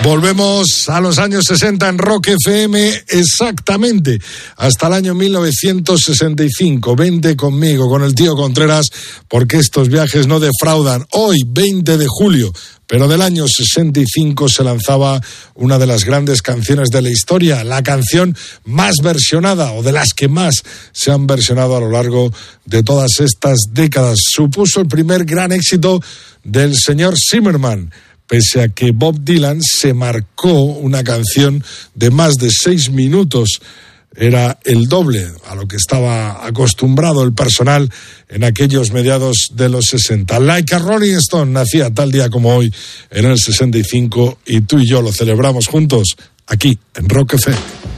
Volvemos a los años 60 en Rock FM, exactamente hasta el año 1965. Vente conmigo, con el tío Contreras, porque estos viajes no defraudan. Hoy, 20 de julio, pero del año 65 se lanzaba una de las grandes canciones de la historia, la canción más versionada o de las que más se han versionado a lo largo de todas estas décadas. Supuso el primer gran éxito del señor Zimmerman, pese a que Bob Dylan se marcó una canción de más de 6 minutos. Era el doble a lo que estaba acostumbrado el personal en aquellos mediados de los 60. Like a Rolling Stone nacía tal día como hoy, en el 65, y tú y yo lo celebramos juntos aquí en Rock FM.